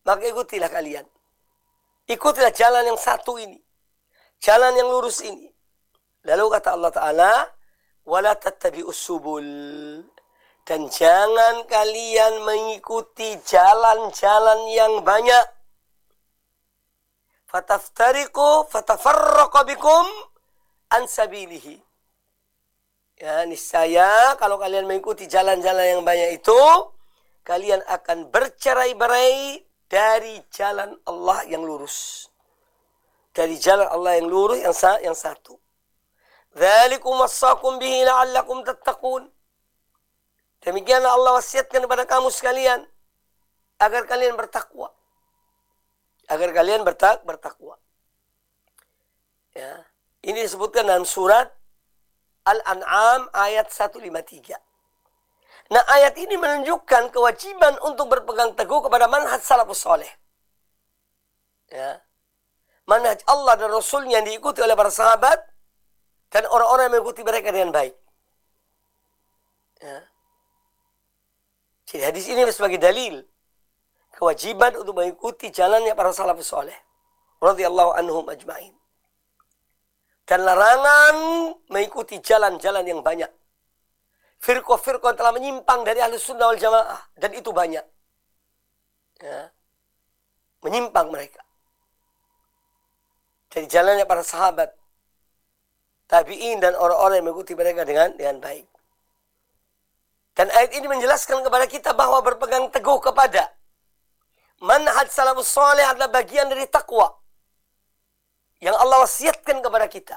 maka ikutilah kalian. Ikutilah jalan yang satu ini. Jalan yang lurus ini. Lalu kata Allah Ta'ala, wala tattabi'us subul. Dan jangan kalian mengikuti jalan-jalan yang banyak. Fataftariqu fatafarraqa bikum an sabilihi. Ya, niscaya kalau kalian mengikuti jalan-jalan yang banyak itu, kalian akan bercerai-berai dari jalan Allah yang lurus. Dari jalan Allah yang lurus yang satu. Dzalikum wassaqum bihi la'allakum tattaqun. Demikianlah Allah wasiatkan kepada kamu sekalian agar kalian bertakwa. Agar kalian bertakwa. Ya. Ini disebutkan dalam surat Al-An'am ayat 153. Nah, ayat ini menunjukkan kewajiban untuk berpegang teguh kepada manhaj salafus saleh. Ya. Manhaj Allah dan Rasulnya yang diikuti oleh para sahabat dan orang-orang yang mengikuti mereka dengan baik. Ya. Jadi hadis ini sebagai dalil kewajiban untuk mengikuti jalannya para salafus saleh radhiyallahu anhum ajma'in. Dan larangan mengikuti jalan-jalan yang banyak. Firqah-firqah telah menyimpang dari Ahlus Sunnah wal Jamaah, dan itu banyak. Ya. Menyimpang mereka dari jalannya para sahabat, tabi'in dan orang-orang yang mengikuti mereka dengan baik. Dan ayat ini menjelaskan kepada kita bahwa berpegang teguh kepada manhaj salafus saleh adalah bagian dari takwa yang Allah wasiatkan kepada kita.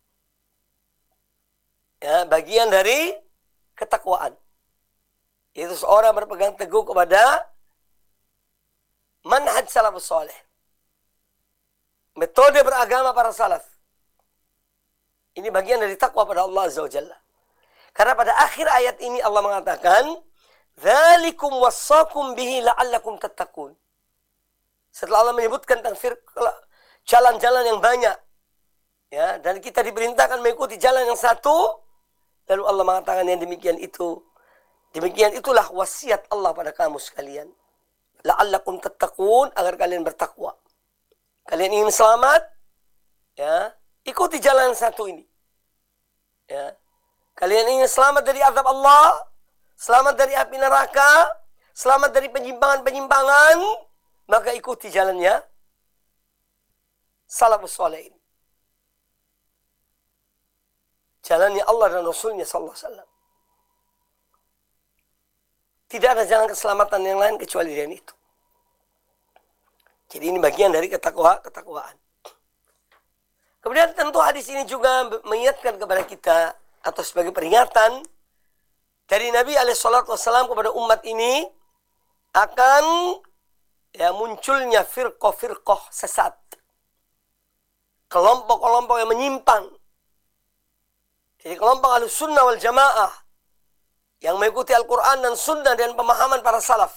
Ya, bagian dari ketakwaan. Itu seorang berpegang teguh kepada manhaj salafus saleh. Metode beragama para salaf. Ini bagian dari takwa pada Allah Azza wa Jalla. Karena pada akhir ayat ini Allah mengatakan, "Dzalikum wassaqum bihi la'allakum tattaqun." Setelah Allah menyebutkan tentang jalan-jalan yang banyak, ya, dan kita diperintahkan mengikuti jalan yang satu, lalu Allah mengatakan yang demikian itulah wasiat Allah pada kamu sekalian. La'allakum tattaqun, agar kalian bertakwa. Kalian ingin selamat, ya, ikuti jalan yang satu ini. Ya. Kalian ingin selamat dari azab Allah, selamat dari api neraka, selamat dari penyimpangan-penyimpangan, maka ikuti jalannya salafus saleh ini. Jalannya Allah dan Rasulnya sallallahu alaihi wasallam. Tidak ada jalan keselamatan yang lain kecuali dengan itu. Jadi ini bagian dari ketakwaan. Kemudian tentu hadis ini juga mengingatkan kepada kita atau sebagai peringatan dari Nabi SAW kepada umat ini akan munculnya firqah sesat. Kelompok-kelompok yang menyimpang. Jadi kelompok Ahlus Sunnah wal Jamaah yang mengikuti Al-Quran dan Sunnah dan pemahaman para salaf.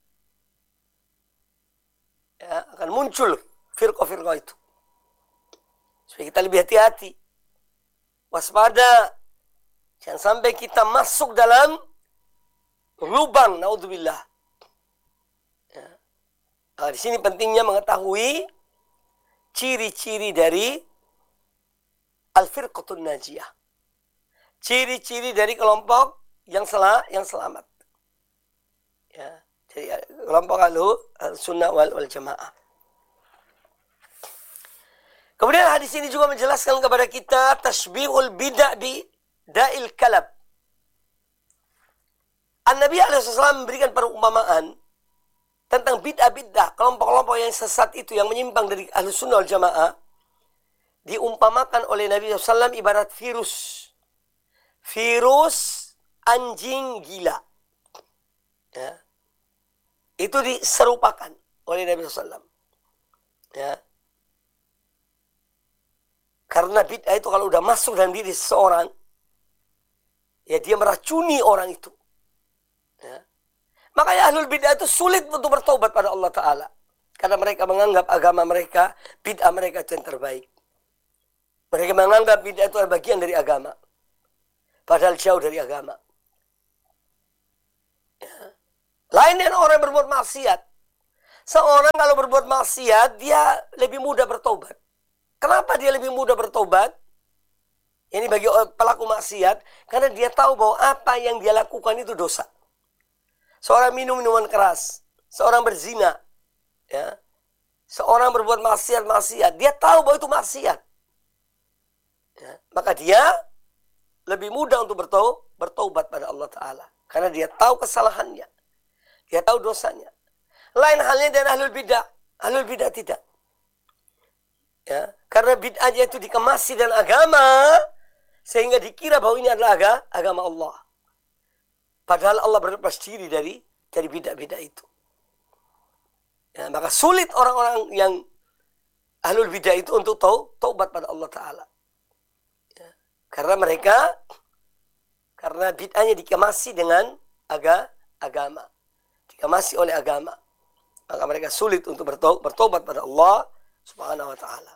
Ya, akan muncul firqah-firqah itu. Supaya kita lebih hati-hati. Waspada. Jangan sampai kita masuk dalam lubang, naudzubillah. Ya. Nah, di sini pentingnya mengetahui ciri-ciri dari al-firqatun najiyah. Ciri-ciri dari kelompok yang selamat. Ya, jadi kelompok Sunnah wal Jamaah. Kemudian hadis ini juga menjelaskan kepada kita tasbihul bid'ah bi da'il kalab. An-Nabi SAW memberikan perumpamaan tentang bid'ah-bid'ah, kelompok-kelompok yang sesat itu, yang menyimpang dari Ahlus Sunnah wal Jamaah, diumpamakan oleh Nabi SAW ibarat virus anjing gila. Ya. Itu diserupakan oleh Nabi SAW. Ya. Karena bid'ah itu kalau udah masuk dalam diri seseorang, ya dia meracuni orang itu. Ya. Makanya ahlul bid'ah itu sulit untuk bertobat pada Allah Ta'ala. Karena mereka menganggap agama mereka, bid'ah mereka itu yang terbaik. Mereka menganggap bid'ah itu adalah bagian dari agama. Padahal jauh dari agama. Ya. Lain dengan orang yang berbuat maksiat. Seorang kalau berbuat maksiat, dia lebih mudah bertobat. Kenapa dia lebih mudah bertobat? Ini bagi pelaku maksiat, karena dia tahu bahwa apa yang dia lakukan itu dosa. Seorang minum minuman keras, seorang berzina, ya, seorang berbuat maksiat, dia tahu bahwa itu maksiat. Ya, maka dia lebih mudah untuk bertobat pada Allah Ta'ala. Karena dia tahu kesalahannya. Dia tahu dosanya. Lain halnya dengan ahlul bid'ah. Ahlul bid'ah tidak. Ya, karena bid'ahnya itu dikemasi dan agama, sehingga dikira bahwa ini adalah agama Allah. Padahal Allah berlepas diri dari bid'ah-bid'ah itu. Ya, maka sulit orang-orang yang ahlul bid'ah itu untuk taubat pada Allah Ta'ala. Ya, karena bid'ahnya dikemasi dengan agama. Dikemasi oleh agama. Maka mereka sulit untuk bertobat pada Allah Subhanahu wa Ta'ala.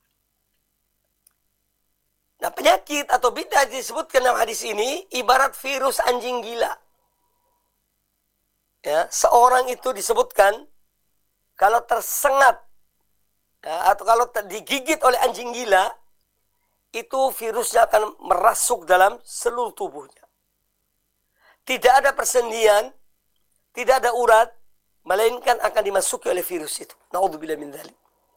Nah, penyakit atau bid'ah disebutkan dalam hadis ini ibarat virus anjing gila. Ya, seorang itu disebutkan kalau tersengat, ya, atau kalau digigit oleh anjing gila, itu virusnya akan merasuk dalam seluruh tubuhnya. Tidak ada persendian, tidak ada urat, melainkan akan dimasuki oleh virus itu. Na'udzubillah min dzalik.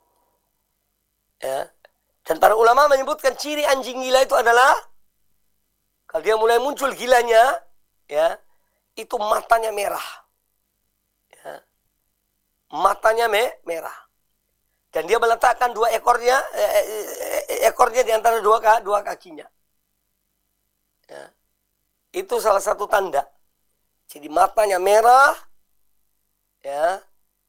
Ya. Dan para ulama menyebutkan ciri anjing gila itu adalah kalau dia mulai muncul gilanya, ya, itu matanya merah. Ya. Matanya merah. Dan dia meletakkan dua ekornya di antara dua kakinya. Ya. Itu salah satu tanda. Jadi matanya merah, ya,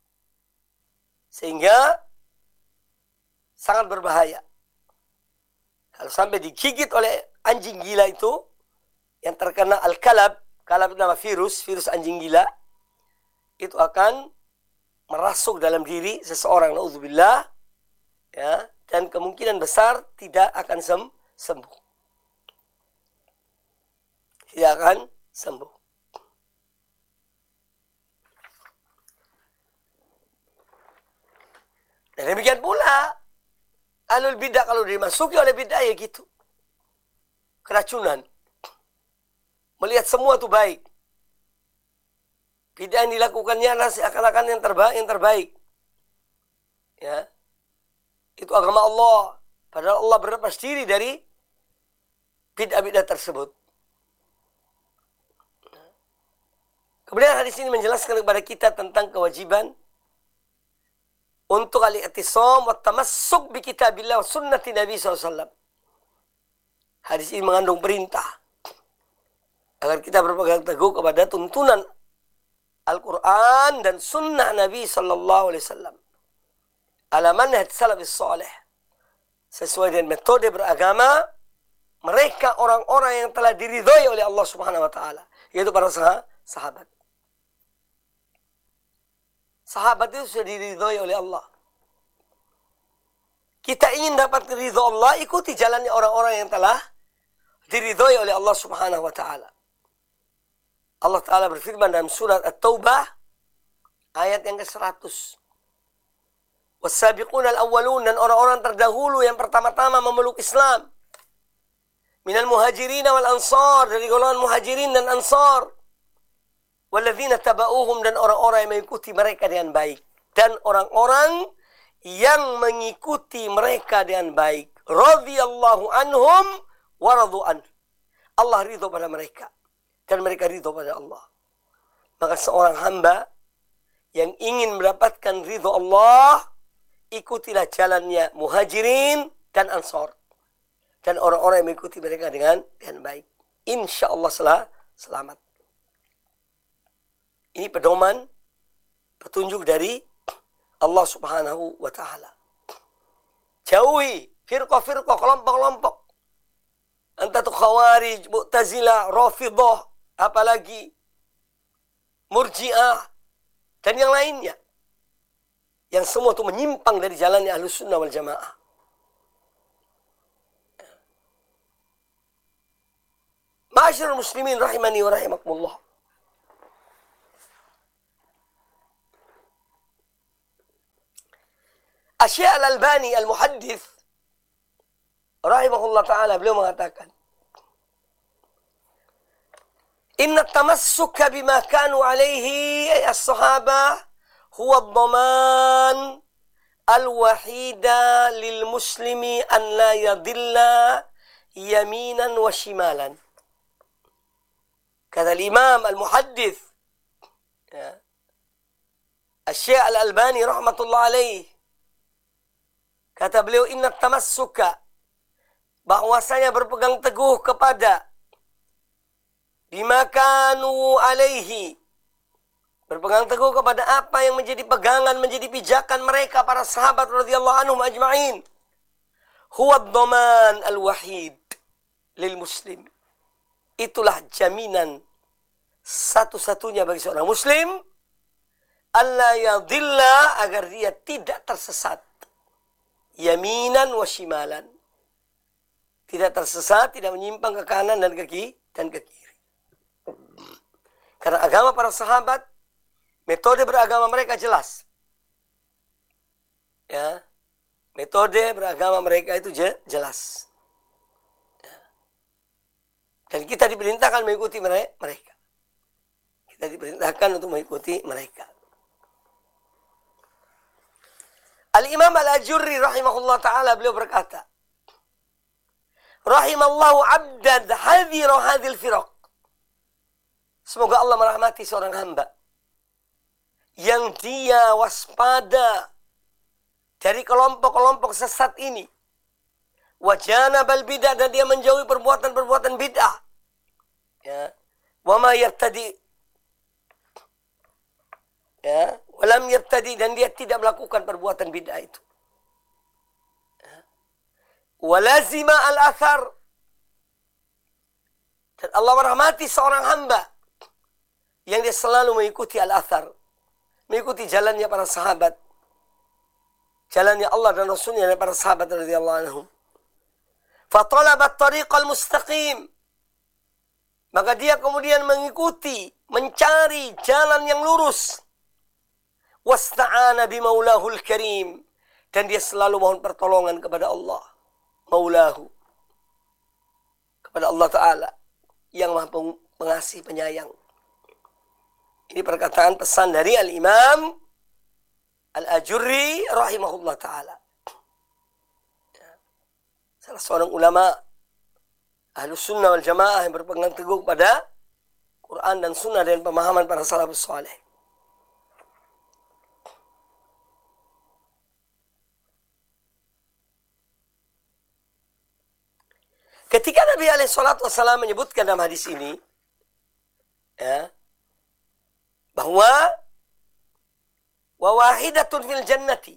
sehingga sangat berbahaya. Kalau sampai digigit oleh anjing gila itu, yang terkena al-kalab itu nama virus anjing gila, itu akan merasuk dalam diri seseorang, na'udzubillah, ya, dan kemungkinan besar tidak akan sembuh. Tidak akan sembuh. Dan demikian pula ahlul bid'ah kalau dimasuki oleh bid'ah ya gitu. Keracunan. Melihat semua itu baik. Bid'ah yang dilakukannya adalah seakan-akan yang terbaik. Ya. Itu agama Allah. Padahal Allah berlepas diri dari bid'ah-bid'ah tersebut. Kemudian hadis ini menjelaskan kepada kita tentang kewajiban untuk al-i'tisam wa tamassuk bi kitabillah wa sunnati Nabi SAW. Hadis ini mengandung perintah agar kita berpegang teguh kepada tuntunan Al-Quran dan sunnah Nabi SAW. Ala manhaj salafis salih. Sesuai dengan metode beragama mereka orang-orang yang telah diridhoi oleh Allah Subhanahu wa Ta'ala, yaitu para sahabat. Sahabat itu sudah diridhoi oleh Allah. Kita ingin dapat ridho Allah, ikuti jalannya orang-orang yang telah diridhoi oleh Allah Subhanahu wa Ta'ala. Allah Ta'ala berfirman dalam surat At-Taubah ayat yang ke-100. Was-sabiquna al-awwalun, dan orang-orang terdahulu yang pertama-tama memeluk Islam. Minal muhajirin wal ansar, dari golongan muhajirin dan ansar. Walladzina taba'uhum, dan orang-orang yang mengikuti mereka dengan baik. Dan orang-orang yang mengikuti mereka dengan baik. Radhiyallahu anhum wa radu an. Allah ridho pada mereka dan mereka ridho pada Allah. Maka seorang hamba yang ingin mendapatkan ridho Allah, ikutilah jalannya muhajirin dan ansar. Dan orang-orang yang mengikuti mereka dengan baik. Insya Allah selamat. Ini pedoman, petunjuk dari Allah Subhanahu wa Ta'ala. Jauhi firqah-firqah, kelompok-kelompok. Entah itu Khawarij, Mu'tazilah, Rafidah, apalagi Murji'ah, dan yang lainnya. Yang semua itu menyimpang dari jalannya Ahlus Sunnah wal Jamaah. Ma'asyiral muslimin rahimani wa rahimakumullah. Asy-Syaikh Al-Albani Al-Muhaddits rahimahullah ta'ala, beliau mengatakan, inna tamassuka bima kanu alaihi as-sahabah huwa ad-dhaman al-wahida lil muslimi an la yadilla yaminan wa shimalan. Kata Imam Al-Muhaddits Asy-Syaikh Al-Albani rahmatullah alaih, kata beliau, inna tamassuka, bahwasanya berpegang teguh kepada bima kanu alaihi, berpegang teguh kepada apa yang menjadi pegangan, menjadi pijakan mereka para sahabat radhiyallahu anhum ajma'in, huwa ad-dhaman al-wahid lil muslim, itulah jaminan satu-satunya bagi seorang muslim, alla yadilla, agar dia tidak tersesat, yaminan wa shimalan, tidak tersesat, tidak menyimpang ke kanan dan ke kiri. Karena agama para sahabat, metode beragama mereka jelas. Ya, metode beragama mereka itu jelas. Ya. Dan kita diperintahkan mengikuti mereka. Kita diperintahkan untuk mengikuti mereka. Al-Imam Al-Ajurri rahimahullah ta'ala, beliau berkata, rahimallahu abdan hadhira hadhil firaq. Semoga Allah merahmati seorang hamba yang dia waspada dari kelompok-kelompok sesat ini. Wa janabal bid'ah, dan dia menjauhi perbuatan-perbuatan bid'ah. Ya. Wa ma yabtadi. Ya, walam yabtadi, dan dia tidak melakukan perbuatan bid'ah itu. Walazima al-athar, dan Allah merahmati seorang hamba yang dia selalu mengikuti al-athar, mengikuti jalannya para sahabat, jalannya Allah dan Rasulnya dan para sahabat radhiyallahu anhum. Fatalaba at-tariqal mustaqim, maka dia kemudian mengikuti, mencari jalan yang lurus. Wasta'ana bimaulahul karim, dan dia selalu mohon pertolongan kepada Allah, maulahu, kepada Allah Ta'ala yang maha pengasih penyayang. Ini perkataan pesan dari Al-Imam Al-Ajurri rahimahullah ta'ala, salah seorang ulama Ahlus Sunnah wal Jamaah yang berpegang teguh pada Quran dan Sunnah dan pemahaman para salafus saleh. Ketika Nabi alaihi salatu wassalam menyebutkan dalam hadis ini, ya, bahwa wa wahidatun fil jannati,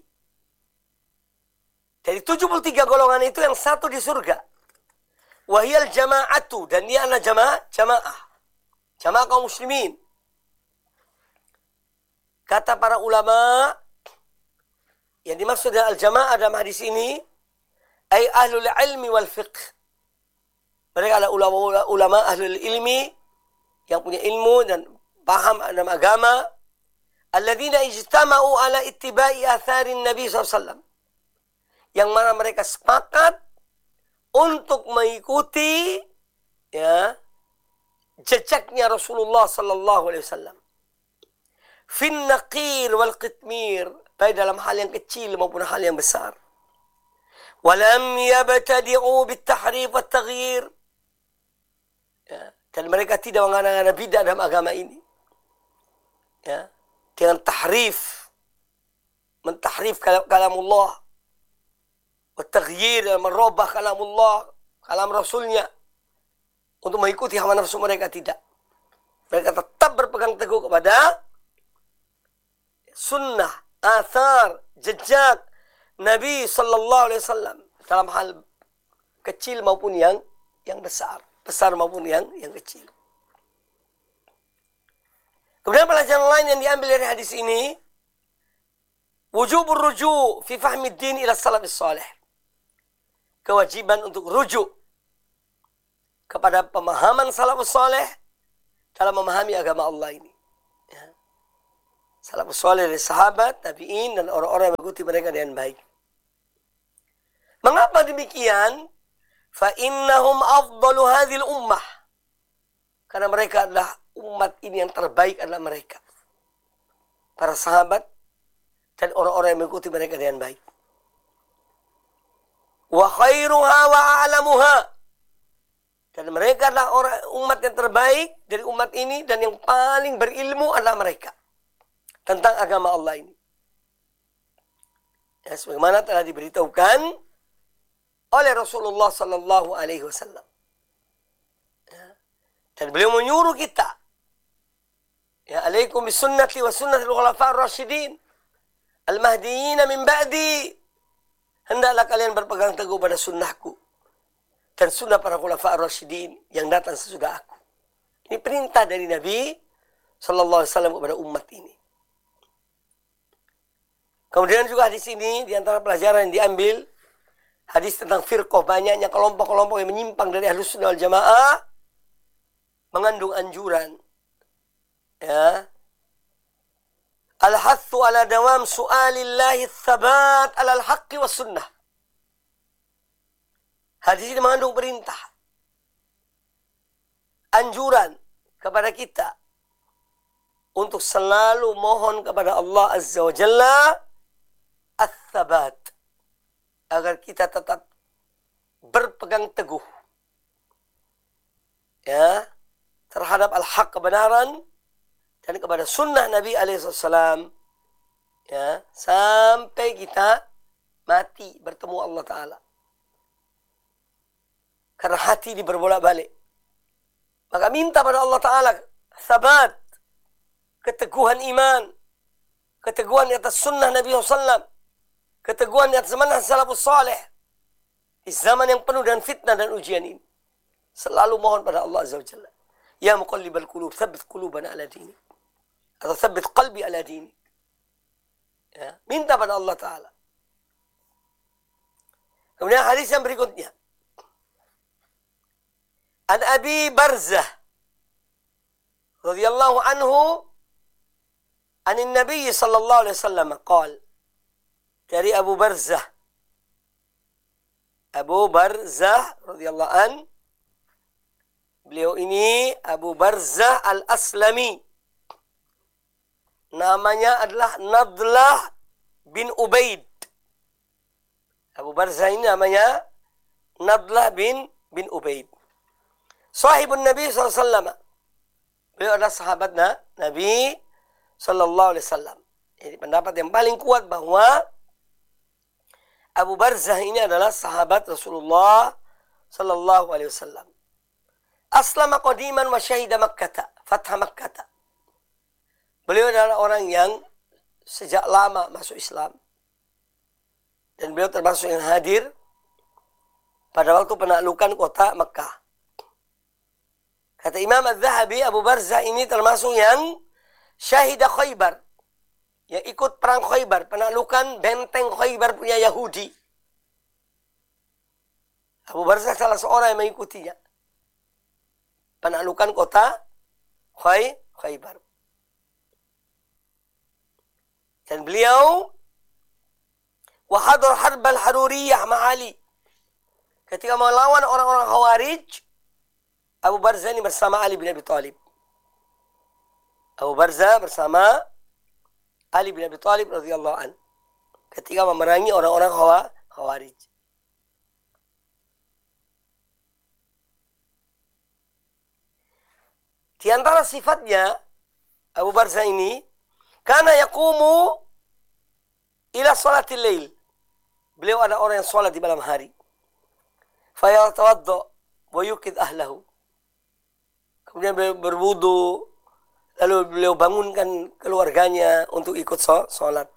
dari 73 golongan itu yang satu di surga. Wahiyal jama'atu, dan dia adalah jamaah kaum muslimin. Kata para ulama, yang dimaksud dengan al-jama'ah dalam hadis ini ay ahlul ilmi wal fiqh. Mereka adalah ulama ahlul ilmi yang punya ilmu dan paham dalam agama. Alladzina ijtama'u ala ittiba'i atharin Nabi SAW, yang mana mereka sepakat untuk mengikuti, ya, jejaknya Rasulullah sallallahu alaihi wasallam. Fin naqir wal qitmir, baik dalam hal yang kecil maupun hal yang besar. Walam yabtadi'u bit tahrif wat taghyir, ya, dan mereka tidak mengada-ngada bidah dalam agama ini, ya, dengan tahrif, mentahrif kalamullah, wa taghyir, merubah kalamullah, kalam Rasulnya untuk mengikuti hawa nafsu mereka. Tidak, mereka tetap berpegang teguh kepada sunnah, athar, jejak Nabi sallallahu alaihi wasallam dalam hal kecil maupun yang besar maupun yang kecil. Kemudian pelajaran lain yang diambil dari hadis ini, wujubur ruju' fi fahmi din ila salafis salih, kewajiban untuk rujuk kepada pemahaman salafus salih dalam memahami agama Allah ini. Ya. Salafus salih dari sahabat, tabi'in, dan orang-orang yang mengikuti mereka dengan baik. Mengapa demikian? Fa innahum afdalu hadhil ummah. Karena mereka adalah umat ini, yang terbaik adalah mereka. Para sahabat dan orang-orang yang mengikuti mereka dengan baik. Wa khairuha wa a'lamuha. Dan mereka adalah umat yang terbaik dari umat ini, dan yang paling berilmu adalah mereka tentang agama Allah ini. Ya, sebagaimana telah diberitahukan oleh Rasulullah sallallahu alaihi wasallam. Ya. Dan beliau menyuruh kita, ya, alaikum bisunnati wa sunnatil khulafa'ir rasyidin al-mahdiyyin min ba'di. Hendaklah kalian berpegang teguh pada sunnahku dan sunnah para khulafa'ir rasyidin yang datang sesudah aku. Ini perintah dari Nabi sallallahu alaihi wasallam kepada umat ini. Kemudian juga di sini di antara pelajaran yang diambil, hadis tentang firqah, banyaknya kelompok-kelompok yang menyimpang dari Ahlus Sunnah wal Jamaah, mengandung anjuran, ya, al-hathu ala dawam su'alillahi tsabat ala al-haqqi was sunnah. Hadis ini mengandung perintah, anjuran kepada kita untuk selalu mohon kepada Allah Azza wa Jalla as-sabat, agar kita tetap berpegang teguh, ya, terhadap al-haq, kebenaran, dan kepada sunnah Nabi alaihissalam, ya, sampai kita mati bertemu Allah Ta'ala. Karena hati ini berbolak-balik. Maka minta pada Allah Ta'ala sabat, keteguhan iman, keteguhan di atas sunnah Nabi SAW, keteguhan di atas manhaj salafus salih di zaman yang penuh dengan fitnah dan ujian ini. Selalu mohon pada Allah Azza wa Jalla, ya muqallibal qulub, tsabbit qulubana ala dinik, atau tsabbit qalbi ala dinik. Ya, minta pada Allah Ta'ala. Kemudian hadis yang berikutnya, an Abi Barzah radhiyallahu anhu anin Nabi sallallahu alaihi wasallam qala, dari Abu Barzah radhiyallahu an, beliau ini Abu Barzah al-Aslami, namanya adalah Nadlah bin Ubaid. Abu Barzah ini namanya Nadlah bin Ubaid, sahibun Nabi SAW. Beliau adalah sahabat Nabi sallallahu alaihi wasallam. Jadi pendapat yang paling kuat bahwa Abu Barzah ini adalah sahabat Rasulullah sallallahu alaihi wasallam. Aslama qadiman wa syahida Makkah, fathah Makkah. Beliau adalah orang yang sejak lama masuk Islam, dan beliau termasuk yang hadir pada waktu penaklukan kota Makkah. Kata Imam Az-Zahabi, Abu Barzah ini termasuk yang syahida Khaybar, yang ikut perang Khaybar, penaklukan benteng Khaybar punya Yahudi. Abu Barzah salah seorang yang mengikutinya, penaklukan kota Khaybar. Dan beliau wahadar harbal haruriyah ma'ali, ketika melawan orang-orang Khawarij, Abu Barzah ini bersama Ali bin Abi Thalib. Abu Barzah bersama Ali bin Abi Thalib radhiyallahu an ketika memerangi orang-orang Khawarij. Di antara sifatnya Abu Barzah ini, kana yaqumu ila salatil lail. Beliau ada orang yang salat di malam hari. Fa yatawadda wa yuqid ahlahu. Kemudian beliau berwudu, lalu beliau bangunkan keluarganya untuk ikut sholat.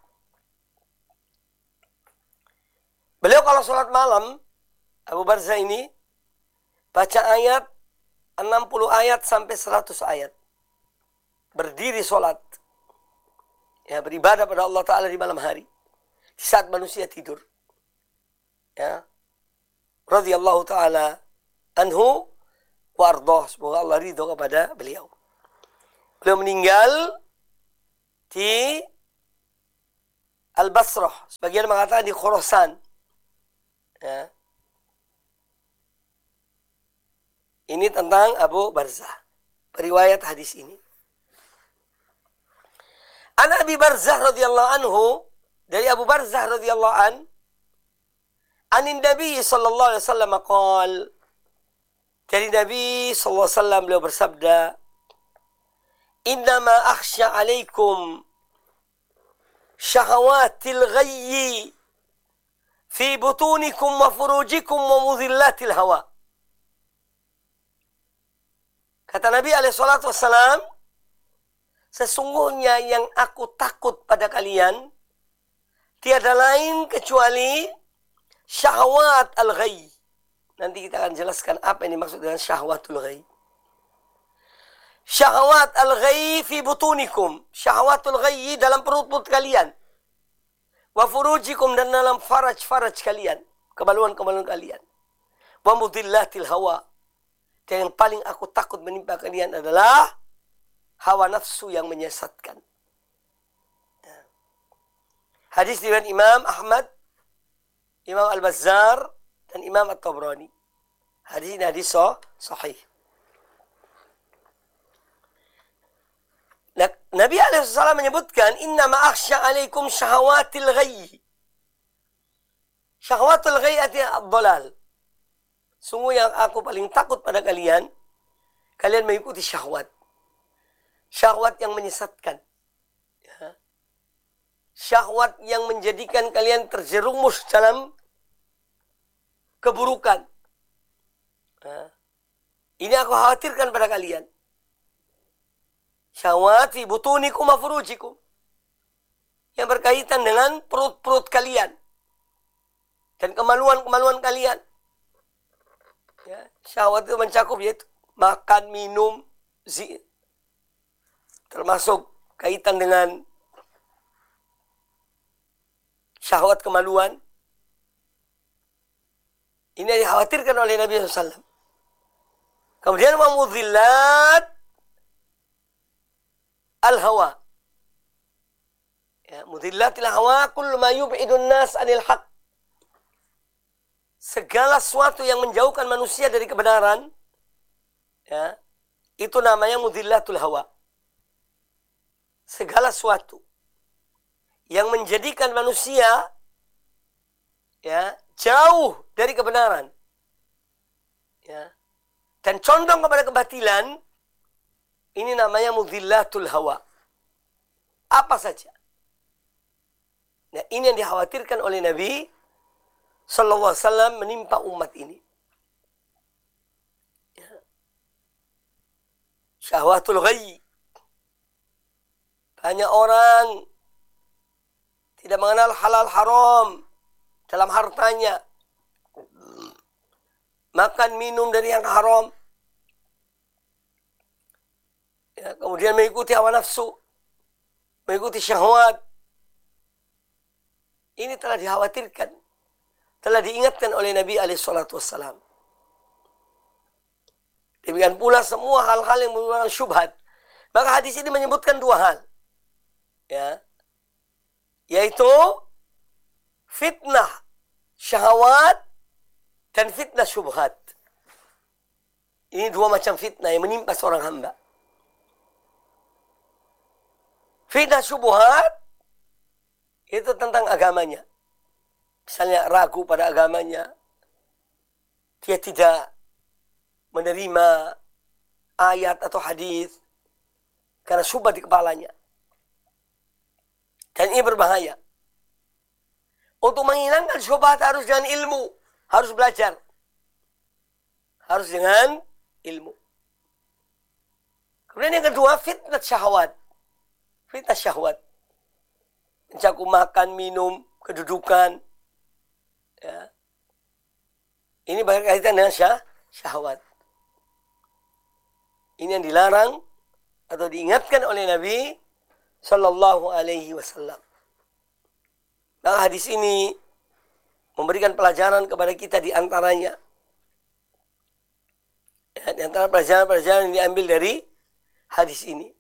Beliau kalau sholat malam, Abu Barzah ini baca ayat 60 ayat sampai 100 ayat. Berdiri sholat, ya, beribadah pada Allah Ta'ala di malam hari, di saat manusia tidur. Ya, radhiyallahu ta'ala anhu wa ardhah, semoga Allah ridho kepada beliau. Beliau meninggal di Al-Basrah, sebagian mengatakan di Khurasan, Ya. Ini tentang Abu Barzah. Periwayat hadis ini. An Abi Barzah radhiyallahu anhu, dari Abu Barzah radhiyallahu anin Nabi sallallahu alaihi wasallam qaal, dari Nabi sallallahu alaihi wasallam beliau bersabda, innama akhsha alaikum syahawatil ghayyi fi butunikum wa furujikum wa mudhillatil hawa. Kata Nabi alaihi salatu wassalam, sesungguhnya yang aku takut pada kalian tiada lain kecuali syahwat al-ghayy. Nanti kita akan jelaskan apa yang dimaksud dengan syahwatul ghayy. Syahwat al-ghayy fi butunikum. Syahwatul ghayy dalam perut-perut kalian. Wa furujikum, dan dalam faraj-faraj kalian. Kemaluan-kemaluan kalian. Wa mudhillatil hawa. Dan yang paling aku takut menimpa kalian adalah hawa nafsu yang menyesatkan. Hadis riwayat Imam Ahmad, Imam Al-Bazzar, dan Imam At-Tabrani. Hadis ini hadis sahih. Nabi SAW menyebutkan, innama akhsha alaikum syahawatil ghayy. Syahawatul ghayy artinya ad-dhalal. Sungguh yang aku paling takut pada kalian, kalian mengikuti syahwat. Syahwat yang menyesatkan. Ya. Syahwat yang menjadikan kalian terjerumus dalam keburukan. Ya. Ini aku khawatirkan pada kalian. Syahwat fi butunikum wa furujikum. Yang berkaitan dengan perut-perut kalian. Dan kemaluan-kemaluan kalian. Ya, syahwat itu mencakup yaitu makan, minum, termasuk kaitan dengan syahwat kemaluan. Ini yang dikhawatirkan oleh Nabi SAW. Kemudian mudhillat al-hawa. Ya, mudhillatil hawa kullu ma yub'idun nas 'anil haqq. Segala sesuatu yang menjauhkan manusia dari kebenaran, ya, itu namanya mudhillatul hawa. Segala sesuatu yang menjadikan manusia, ya, jauh dari kebenaran, ya, dan condong kepada kebatilan, ini namanya mudhillatul hawa. Apa saja. Nah, ini yang dikhawatirkan oleh Nabi sallallahu alaihi wasallam menimpa umat ini. Ya. Syahwatul ghayy. Banyak orang tidak mengenal halal haram dalam hartanya. Makan minum dari yang haram. Ya, kemudian mengikuti hawa nafsu. Mengikuti syahwat. Ini telah dikhawatirkan. Telah diingatkan oleh Nabi SAW. Demikian pula semua hal-hal yang merupakan syubhat. Maka hadis ini menyebutkan dua hal. Ya. Yaitu fitnah syahwat dan fitnah syubhat. Ini dua macam fitnah yang menimpa seorang hamba. Fitnah syubhat itu tentang agamanya. Misalnya ragu pada agamanya, dia tidak menerima ayat atau hadis karena syubhat di kepalanya. Dan ini berbahaya. Untuk menghilangkan syubhat harus dengan ilmu, harus belajar. Harus dengan ilmu. Kemudian yang kedua, fitnah syahwat. Fitnah syahwat. Mencakup makan, minum, kedudukan. Ya. Ini berkaitan dengan syahwat. Ini yang dilarang atau diingatkan oleh Nabi Sallallahu Alaihi Wasallam. Nah, hadis ini memberikan pelajaran kepada kita di antaranya. Ya, di antara pelajaran-pelajaran yang diambil dari hadis ini.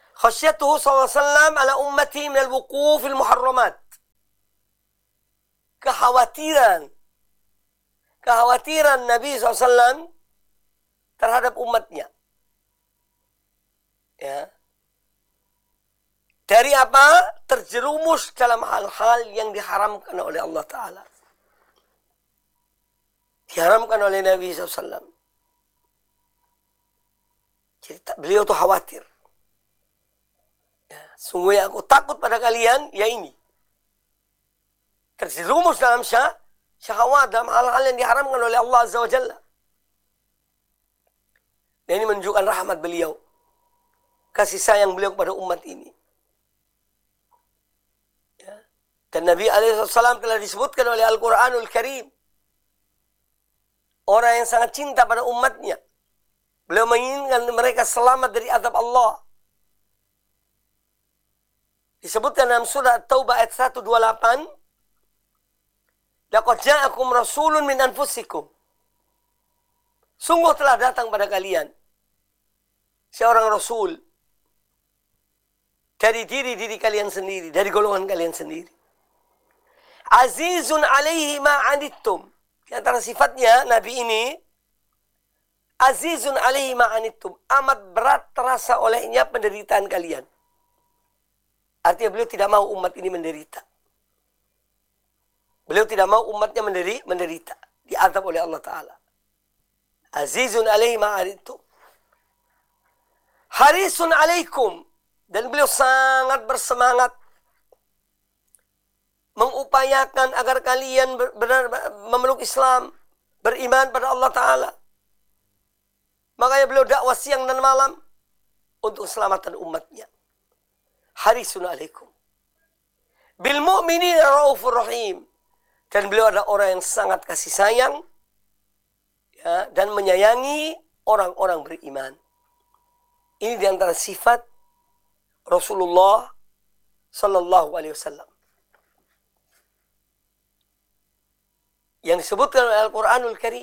Khasyatuhu sallallahu alaihi wasallam ala ummati min al-wuquf al-muharramat. kekhawatiran Nabi SAW terhadap umatnya. Ya. Dari apa? Terjerumus dalam hal-hal yang diharamkan oleh Allah Ta'ala. Diharamkan oleh Nabi SAW. Jadi beliau tuh khawatir. Ya, sungguh aku takut pada kalian, ya ini. Terjerumus dalam syahwat, dalam hal-hal yang diharamkan oleh Allah Azza wa Jalla. Dan ini menunjukkan rahmat beliau. Kasih sayang beliau kepada umat ini. Dan Nabi SAW telah disebutkan oleh Al-Quranul Karim. Orang yang sangat cinta pada umatnya. Beliau menginginkan mereka selamat dari azab Allah. Disebutkan dalam surah At-Taubah ayat 128. Laqad ja'akum rasulun min anfusikum. Sungguh telah datang pada kalian seorang rasul dari diri kalian sendiri, dari golongan kalian sendiri. Azizun alaihi ma'anittum. Di antara sifatnya Nabi ini, azizun alaihi ma'anittum. Amat berat terasa olehnya penderitaan kalian. Artinya beliau tidak mau umat ini menderita. Beliau tidak mau umatnya menderita. Diazab oleh Allah Ta'ala. Azizun alaihi ma'anittum. Harisun alaikum. Dan beliau sangat bersemangat mengupayakan agar kalian benar memeluk Islam, beriman pada Allah Ta'ala. Makanya beliau dakwah siang dan malam untuk keselamatan umatnya. Harisun alaikum. Bil mu'minina raufur rahim. Dan beliau adalah orang yang sangat kasih sayang, ya, dan menyayangi orang-orang beriman. Ini diantara sifat Rasulullah Sallallahu Alaihi Wasallam. Yang disebutkan oleh Al-Quranul Karim.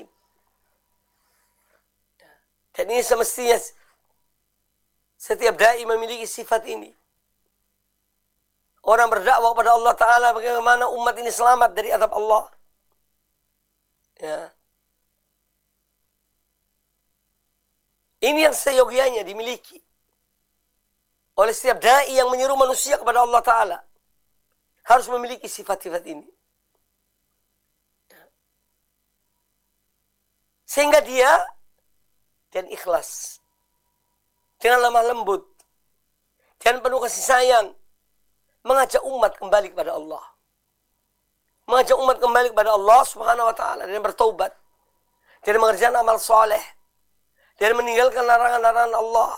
Dan ini semestinya setiap dai memiliki sifat ini. Orang berdakwah kepada Allah Ta'ala bagaimana umat ini selamat dari azab Allah. Ya. Ini yang seyogianya dimiliki oleh setiap dai yang menyeru manusia kepada Allah Ta'ala. Harus memiliki sifat-sifat ini. Sehingga dia dan ikhlas. Dengan lemah lembut. Dan penuh kasih sayang. Mengajak umat kembali kepada Allah. Mengajak umat kembali kepada Allah Subhanahu wa Ta'ala. Dan bertaubat. Dan mengerjakan amal soleh. Dan meninggalkan larangan-larangan Allah.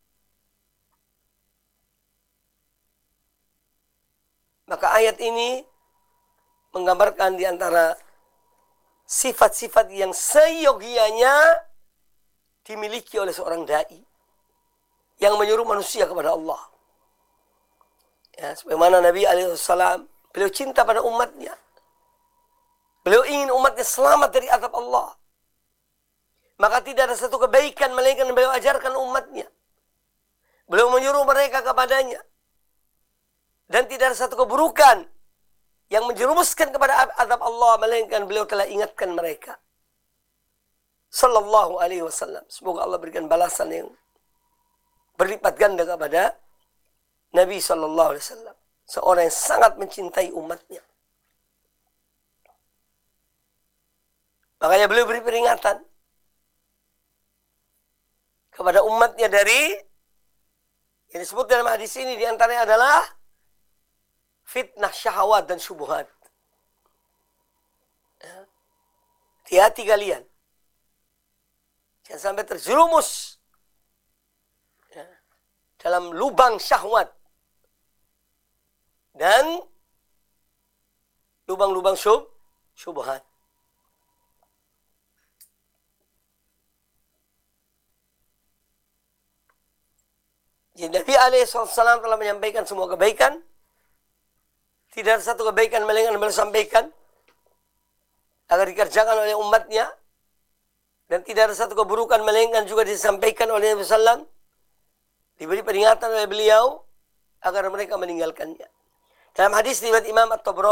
Maka ayat ini menggambarkan di antara sifat-sifat yang seyogianya dimiliki oleh seorang dai yang menyuruh manusia kepada Allah. Ya, sebagaimana Nabi SAW, beliau cinta pada umatnya. Beliau ingin umatnya selamat dari azab Allah. Maka tidak ada satu kebaikan melainkan beliau ajarkan umatnya. Beliau menyuruh mereka kepadanya. Dan tidak ada satu keburukan yang menjerumuskan kepada azab Allah, melainkan beliau telah ingatkan mereka. Sallallahu alaihi wasallam. Semoga Allah berikan balasan yang berlipat ganda kepada Nabi sallallahu alaihi wasallam. Seorang yang sangat mencintai umatnya. Makanya beliau beri peringatan kepada umatnya dari yang disebut dalam hadis ini, diantaranya adalah fitnah syahwat dan syubhat. Hati-hati kalian. Jangan sampai terjerumus dalam lubang syahwat dan lubang-lubang syubhat. Jadi Nabi alaihissalam telah menyampaikan semua kebaikan. Tidak ada satu kebaikan melainkan beliau sampaikan agar dikerjakan oleh umatnya. Dan tidak ada satu keburukan melainkan juga disampaikan oleh Nabi SAW. Diberi peringatan oleh beliau agar mereka meninggalkannya. Dalam hadis riwayat Imam At-Tabrani